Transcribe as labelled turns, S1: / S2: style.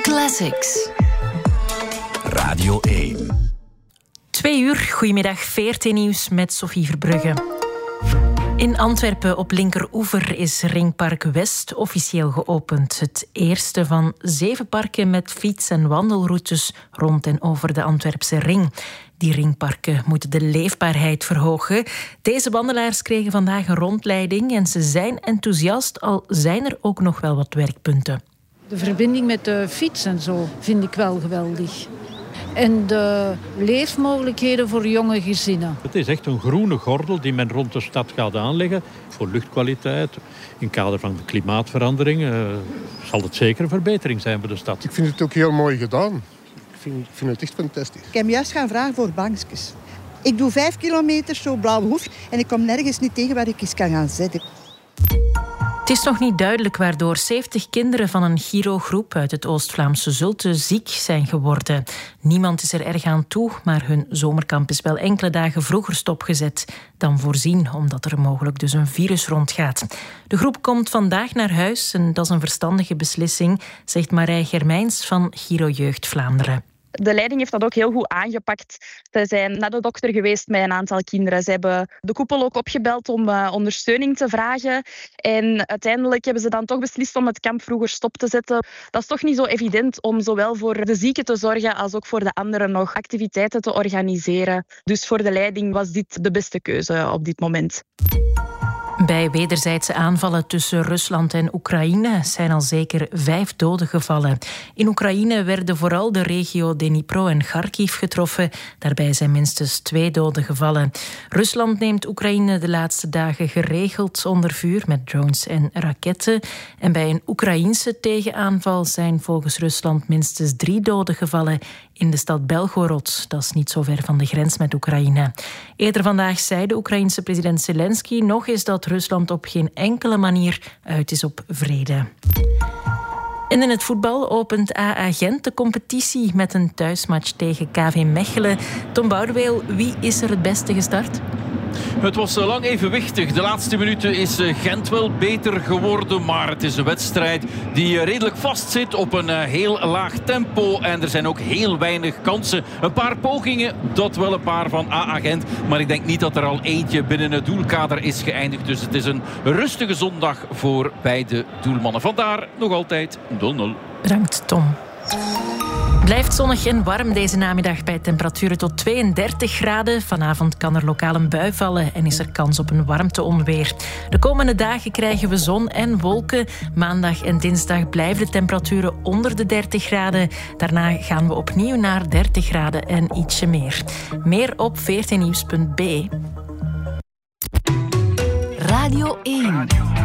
S1: Classics.
S2: Radio 1.
S3: 2 uur, goedemiddag, VRT Nieuws met Sophie Verbrugge. In Antwerpen op linkeroever is Ringpark West officieel geopend. Het eerste van 7 parken met fiets- en wandelroutes rond en over de Antwerpse ring. Die ringparken moeten de leefbaarheid verhogen. Deze wandelaars kregen vandaag een rondleiding en ze zijn enthousiast, al zijn er ook nog wel wat werkpunten.
S4: De verbinding met de fiets en zo vind ik wel geweldig. En de leefmogelijkheden voor jonge gezinnen.
S5: Het is echt een groene gordel die men rond de stad gaat aanleggen voor luchtkwaliteit. In het kader van de klimaatverandering zal het zeker een verbetering zijn voor de stad.
S6: Ik vind het ook heel mooi gedaan. Ik vind het echt fantastisch.
S7: Ik heb juist gaan vragen voor bankjes. Ik doe 5 kilometer zo Blauwe Hoef en ik kom nergens niet tegen waar ik eens kan gaan zitten.
S3: Het is nog niet duidelijk waardoor 70 kinderen van een Giro-groep uit het Oost-Vlaamse Zulte ziek zijn geworden. Niemand is er erg aan toe, maar hun zomerkamp is wel enkele dagen vroeger stopgezet dan voorzien, omdat er mogelijk dus een virus rondgaat. De groep komt vandaag naar huis en dat is een verstandige beslissing, zegt Marij Germijns van Giro Jeugd Vlaanderen.
S8: De leiding heeft dat ook heel goed aangepakt. Ze zijn naar de dokter geweest met een aantal kinderen. Ze hebben de koepel ook opgebeld om ondersteuning te vragen. En uiteindelijk hebben ze dan toch beslist om het kamp vroeger stop te zetten. Dat is toch niet zo evident om zowel voor de zieken te zorgen als ook voor de anderen nog activiteiten te organiseren. Dus voor de leiding was dit de beste keuze op dit moment.
S3: Bij wederzijdse aanvallen tussen Rusland en Oekraïne zijn al zeker 5 doden gevallen. In Oekraïne werden vooral de regio Dnipro en Kharkiv getroffen. Daarbij zijn minstens 2 doden gevallen. Rusland neemt Oekraïne de laatste dagen geregeld onder vuur met drones en raketten. En bij een Oekraïense tegenaanval zijn volgens Rusland minstens 3 doden gevallen in de stad Belgorod. Dat is niet zo ver van de grens met Oekraïne. Eerder vandaag zei de Oekraïense president Zelensky nog eens dat Rusland op geen enkele manier uit is op vrede. En in het voetbal opent AA Gent de competitie met een thuismatch tegen KV Mechelen. Tom Boudeweel, wie is er het beste gestart?
S9: Het was lang evenwichtig. De laatste minuten is Gent wel beter geworden. Maar het is een wedstrijd die redelijk vastzit op een heel laag tempo. En er zijn ook heel weinig kansen. Een paar pogingen, dat wel een paar van AA Gent. Maar ik denk niet dat er al eentje binnen het doelkader is geëindigd. Dus het is een rustige zondag voor beide doelmannen. Vandaar nog altijd 0-0.
S3: Bedankt, Tom. Blijft zonnig en warm deze namiddag bij temperaturen tot 32 graden. Vanavond kan er lokaal een bui vallen en is er kans op een warmteonweer. De komende dagen krijgen we zon en wolken. Maandag en dinsdag blijven de temperaturen onder de 30 graden. Daarna gaan we opnieuw naar 30 graden en ietsje meer. Meer op vrtnieuws.be.
S1: Radio 1.